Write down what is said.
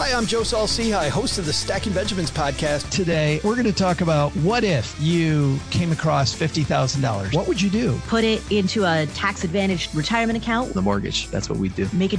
Hi, I'm Joe Saul-Sehy, host of the Stacking Benjamins podcast. Today, we're going to talk about what if you came across $50,000? What would you do? Put it into a tax-advantaged retirement account. The mortgage. That's what we do. Make a